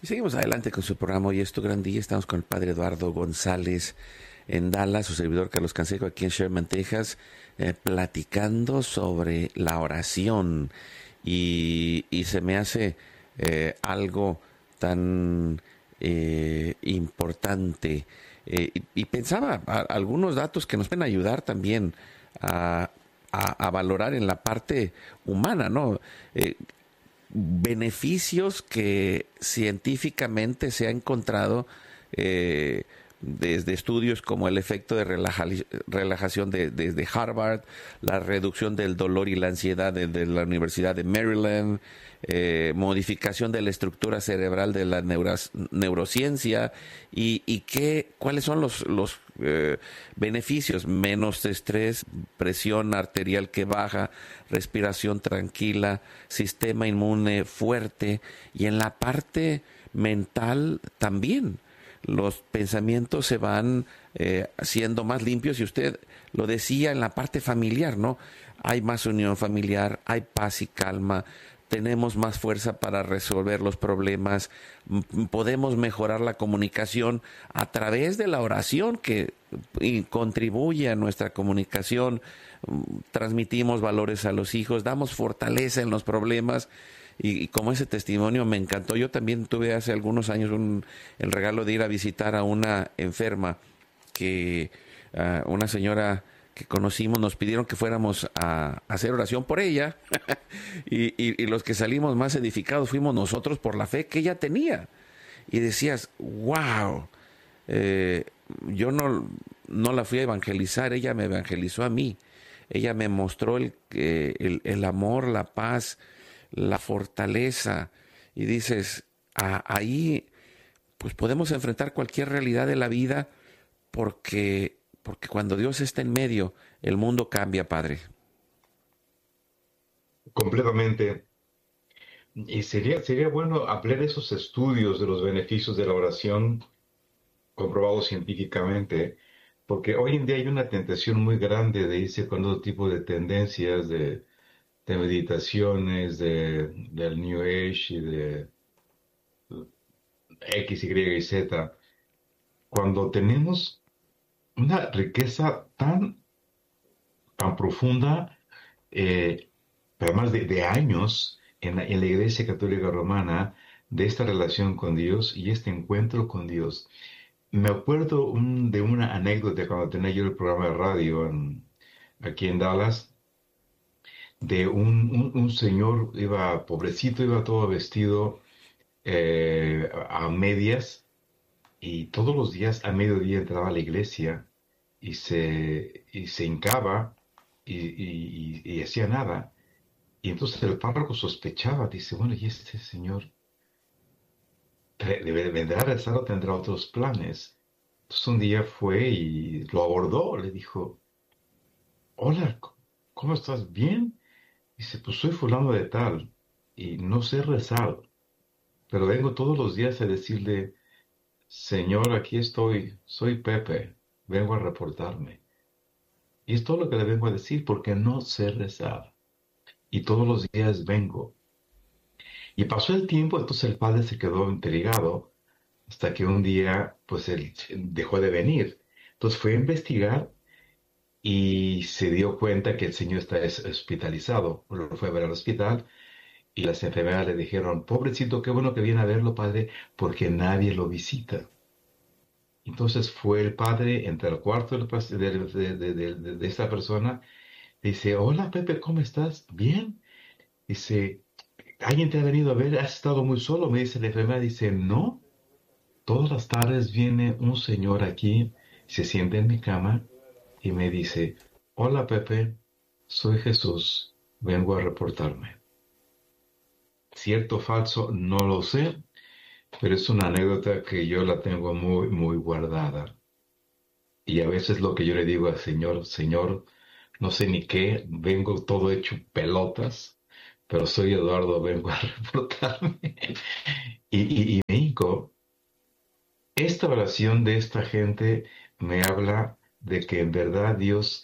Y seguimos adelante con su programa. Hoy es tu gran día. Estamos con el padre Eduardo González en Dallas, su servidor Carlos Canseco aquí en Sherman, Texas, platicando sobre la oración. Y se me hace algo tan importante. Y pensaba algunos datos que nos pueden ayudar también a valorar en la parte humana, ¿no? Beneficios que científicamente se ha encontrado desde estudios como el efecto de relajación desde Harvard, la reducción del dolor y la ansiedad de la Universidad de Maryland, modificación de la estructura cerebral de la neurociencia y cuáles son los beneficios: menos estrés, presión arterial que baja, respiración tranquila, sistema inmune fuerte, y en la parte mental también los pensamientos se van haciendo más limpios, y usted lo decía en la parte familiar, ¿no? Hay más unión familiar, hay paz y calma, tenemos más fuerza para resolver los problemas, podemos mejorar la comunicación a través de la oración que contribuye a nuestra comunicación, transmitimos valores a los hijos, damos fortaleza en los problemas. Y como ese testimonio me encantó. Yo también tuve hace algunos años el regalo de ir a visitar a una enferma una señora que conocimos. Nos pidieron que fuéramos a hacer oración por ella y los que salimos más edificados fuimos nosotros por la fe que ella tenía. Y decías, wow, yo no la fui a evangelizar, ella me evangelizó a mí. Ella me mostró el amor, la paz, la fortaleza, y dices, ahí pues podemos enfrentar cualquier realidad de la vida, porque cuando Dios está en medio, el mundo cambia, padre. Completamente. Y sería bueno hablar de esos estudios de los beneficios de la oración comprobados científicamente, porque hoy en día hay una tentación muy grande de irse con otro tipo de tendencias, de meditaciones, del New Age y de X, Y y Z, cuando tenemos una riqueza tan profunda, eh, además de años en la Iglesia Católica Romana, de esta relación con Dios y este encuentro con Dios. Me acuerdo de una anécdota cuando tenía yo el programa de radio aquí en Dallas, de un señor, iba pobrecito, iba todo vestido a medias, y todos los días a mediodía entraba a la iglesia y se hincaba y hacía nada. Y entonces el párroco sospechaba, dice, bueno, ¿y este señor vendrá a rezar o tendrá otros planes? Entonces un día fue y lo abordó, le dijo, hola, ¿cómo estás? ¿Bien? Dice, pues soy fulano de tal y no sé rezar, pero vengo todos los días a decirle, Señor, aquí estoy, soy Pepe, vengo a reportarme. Y es todo lo que le vengo a decir porque no sé rezar. Y todos los días vengo. Y pasó el tiempo, entonces el padre se quedó intrigado hasta que un día, pues él dejó de venir. Entonces fue a investigar y se dio cuenta que el señor está hospitalizado. Lo fue a ver al hospital y las enfermeras le dijeron, pobrecito, qué bueno que viene a verlo, padre, porque nadie lo visita. Entonces fue el padre, entre el cuarto de esta persona, dice, hola Pepe, ¿cómo estás? Bien. Dice, ¿alguien te ha venido a ver? ¿Has estado muy solo? Me dice la enfermera. Dice, no, todas las tardes viene un señor aquí, se sienta en mi cama y me dice, hola Pepe, soy Jesús, vengo a reportarme. ¿Cierto o falso? No lo sé, pero es una anécdota que yo la tengo muy, muy guardada. Y a veces lo que yo le digo al Señor, Señor, no sé ni qué, vengo todo hecho pelotas, pero soy Eduardo, vengo a reportarme. Y me hinco. Esta oración de esta gente me habla de que en verdad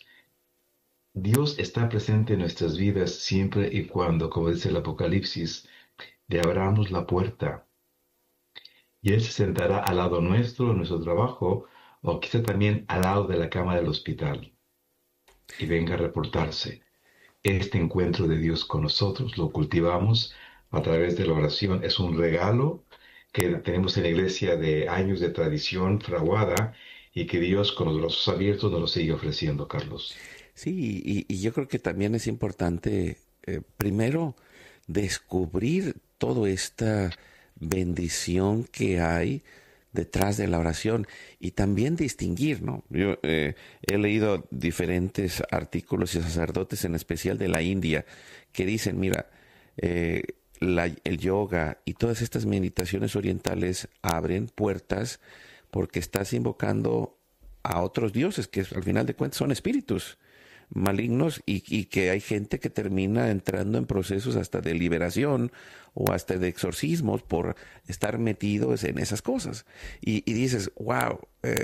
Dios está presente en nuestras vidas siempre y cuando, como dice el Apocalipsis, le abramos la puerta. y Él se sentará al lado nuestro en nuestro trabajo, o quizá también al lado de la cama del hospital, y venga a reportarse. Este encuentro de Dios con nosotros lo cultivamos a través de la oración. Es un regalo que tenemos en la iglesia de años de tradición fraguada y que Dios con los brazos abiertos nos lo sigue ofreciendo, Carlos. Sí, y yo creo que también es importante, primero, descubrir toda esta bendición que hay detrás de la oración y también distinguir, ¿no? Yo he leído diferentes artículos y sacerdotes, en especial de la India, que dicen, mira, eh, el yoga y todas estas meditaciones orientales abren puertas porque estás invocando a otros dioses que al final de cuentas son espíritus malignos y que hay gente que termina entrando en procesos hasta de liberación o hasta de exorcismos por estar metidos en esas cosas. Y dices, wow,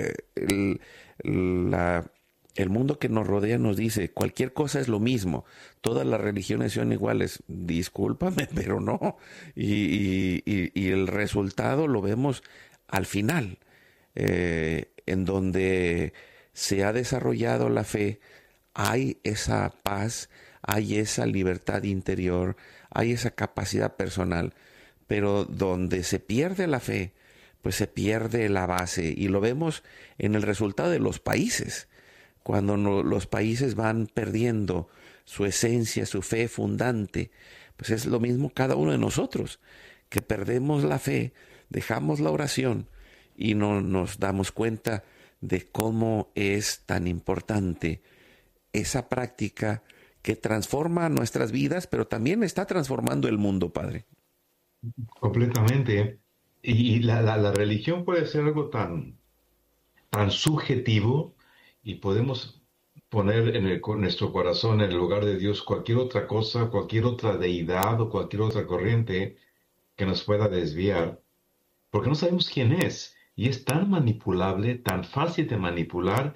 la, el mundo que nos rodea nos dice, cualquier cosa es lo mismo, todas las religiones son iguales, discúlpame, pero no. Y el resultado lo vemos al final, en donde se ha desarrollado la fe, hay esa paz, hay esa libertad interior, hay esa capacidad personal, pero donde se pierde la fe, pues se pierde la base y lo vemos en el resultado de los países, cuando los países van perdiendo su esencia, su fe fundante, pues es lo mismo cada uno de nosotros, que perdemos la fe, dejamos la oración y no nos damos cuenta de cómo es tan importante esa práctica que transforma nuestras vidas, pero también está transformando el mundo, Padre. Completamente. Y la religión puede ser algo tan subjetivo y podemos poner en nuestro corazón, en el lugar de Dios, cualquier otra cosa, cualquier otra deidad o cualquier otra corriente que nos pueda desviar, porque no sabemos quién es. Y es tan manipulable, tan fácil de manipular,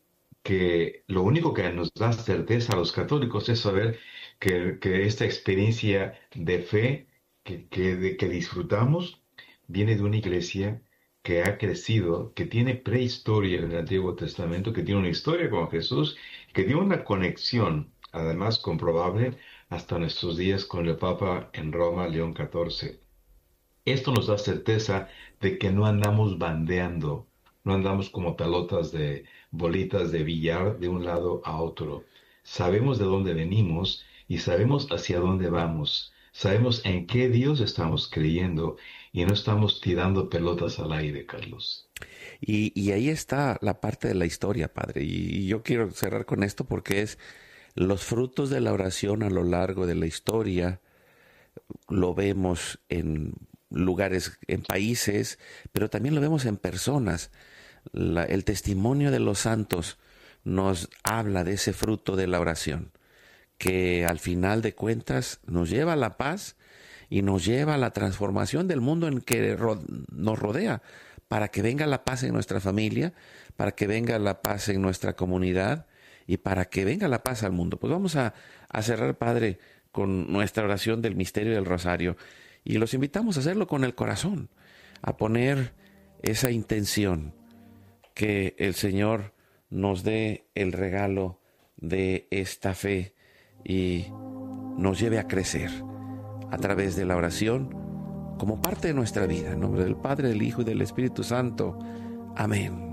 que lo único que nos da certeza a los católicos es saber que esta experiencia de fe que disfrutamos viene de una iglesia que ha crecido, que tiene prehistoria en el Antiguo Testamento, que tiene una historia con Jesús, que tiene una conexión, además comprobable, hasta nuestros días con el Papa en Roma, León XIV. Esto nos da certeza de que no andamos bandeando, no andamos como pelotas de bolitas de billar de un lado a otro. Sabemos de dónde venimos y sabemos hacia dónde vamos. Sabemos en qué Dios estamos creyendo y no estamos tirando pelotas al aire, Carlos. Y ahí está la parte de la historia, Padre. Y yo quiero cerrar con esto porque es los frutos de la oración a lo largo de la historia, lo vemos en lugares, en países, pero también lo vemos en personas. El testimonio de los santos nos habla de ese fruto de la oración, que al final de cuentas nos lleva a la paz y nos lleva a la transformación del mundo en que nos rodea, para que venga la paz en nuestra familia, para que venga la paz en nuestra comunidad y para que venga la paz al mundo. Pues vamos a cerrar, Padre, con nuestra oración del misterio del rosario y los invitamos a hacerlo con el corazón, a poner esa intención, que el Señor nos dé el regalo de esta fe y nos lleve a crecer a través de la oración como parte de nuestra vida. En nombre del Padre, del Hijo y del Espíritu Santo. Amén.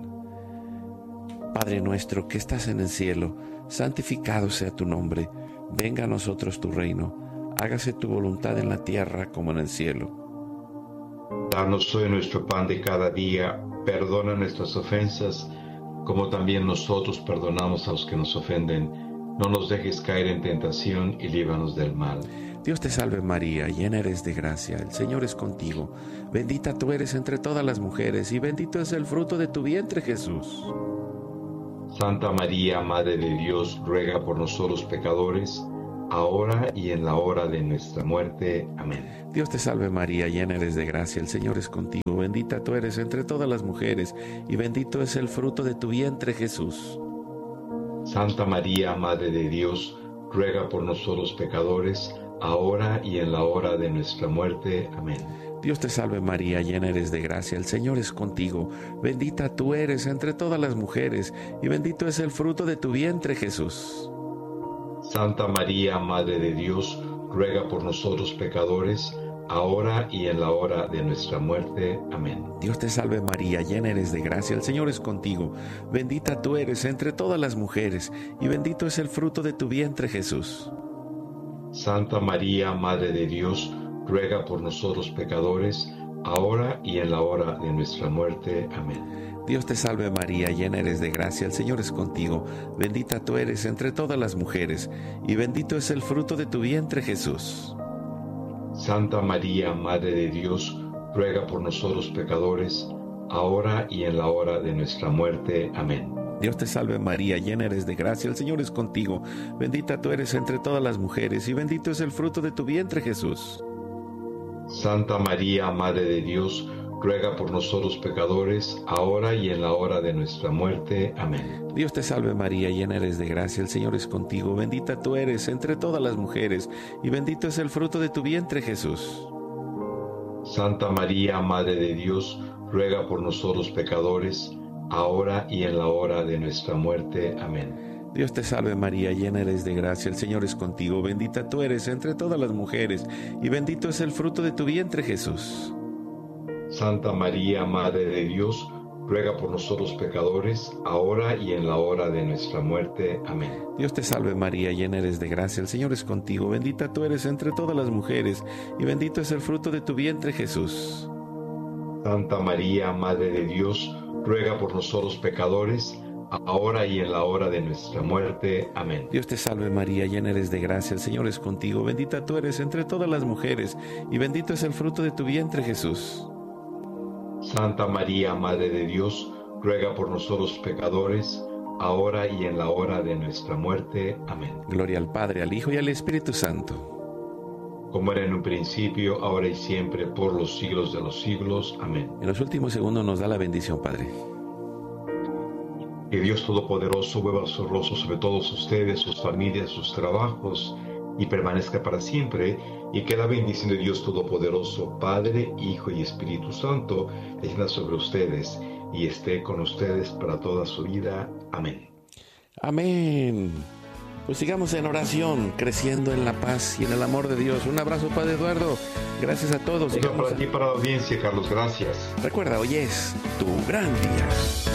Padre nuestro que estás en el cielo, santificado sea tu nombre. Venga a nosotros tu reino. Hágase tu voluntad en la tierra como en el cielo. Danos hoy nuestro pan de cada día. Perdona nuestras ofensas, como también nosotros perdonamos a los que nos ofenden. No nos dejes caer en tentación y líbranos del mal. Dios te salve María, llena eres de gracia, el Señor es contigo. Bendita tú eres entre todas las mujeres y bendito es el fruto de tu vientre, Jesús. Santa María, Madre de Dios, ruega por nosotros pecadores, ahora y en la hora de nuestra muerte. Amén. Dios te salve María, llena eres de gracia, el Señor es contigo. Bendita tú eres entre todas las mujeres y bendito es el fruto de tu vientre, Jesús. Santa María, Madre de Dios, ruega por nosotros pecadores, ahora y en la hora de nuestra muerte. Amén. Dios te salve María, llena eres de gracia, el Señor es contigo. Bendita tú eres entre todas las mujeres, y bendito es el fruto de tu vientre, Jesús. Santa María, Madre de Dios, ruega por nosotros pecadores, ahora y en la hora de nuestra muerte. Amén. Dios te salve María, llena eres de gracia, el Señor es contigo. Bendita tú eres entre todas las mujeres, y bendito es el fruto de tu vientre, Jesús. Santa María, Madre de Dios, ruega por nosotros pecadores, ahora y en la hora de nuestra muerte. Amén. Dios te salve María, llena eres de gracia, el Señor es contigo. Bendita tú eres entre todas las mujeres, y bendito es el fruto de tu vientre, Jesús. Santa María, Madre de Dios, ruega por nosotros pecadores, ahora y en la hora de nuestra muerte. Amén. Dios te salve María, llena eres de gracia, el Señor es contigo. Bendita tú eres entre todas las mujeres, y bendito es el fruto de tu vientre, Jesús. Santa María, Madre de Dios, ruega por nosotros pecadores, ahora y en la hora de nuestra muerte. Amén. Dios te salve María, llena eres de gracia, el Señor es contigo. Bendita tú eres entre todas las mujeres, y bendito es el fruto de tu vientre, Jesús. Santa María, Madre de Dios, ruega por nosotros pecadores, ahora y en la hora de nuestra muerte. Amén. Dios te salve María, llena eres de gracia, el Señor es contigo. Bendita tú eres entre todas las mujeres, y bendito es el fruto de tu vientre, Jesús. Santa María, Madre de Dios, ruega por nosotros pecadores, ahora y en la hora de nuestra muerte. Amén. Dios te salve María, llena eres de gracia, el Señor es contigo. Bendita tú eres entre todas las mujeres, y bendito es el fruto de tu vientre, Jesús. Santa María, Madre de Dios, ruega por nosotros pecadores, ahora y en la hora de nuestra muerte. Amén. Dios te salve María, llena eres de gracia, el Señor es contigo. Bendita tú eres entre todas las mujeres, y bendito es el fruto de tu vientre, Jesús. Santa María, Madre de Dios, ruega por nosotros pecadores, ahora y en la hora de nuestra muerte. Amén. Gloria al Padre, al Hijo y al Espíritu Santo. Como era en un principio, ahora y siempre, por los siglos de los siglos. Amén. En los últimos segundos nos da la bendición, Padre. Que Dios Todopoderoso vuelva su rostro sobre todos ustedes, sus familias, sus trabajos, y permanezca para siempre, y que la bendición de Dios Todopoderoso, Padre, Hijo y Espíritu Santo, descienda sobre ustedes y esté con ustedes para toda su vida. Amén. Amén. Pues sigamos en oración, creciendo en la paz y en el amor de Dios. Un abrazo, Padre Eduardo. Gracias a todos. Para ti, para la audiencia, Carlos, gracias. Recuerda, hoy es tu gran día.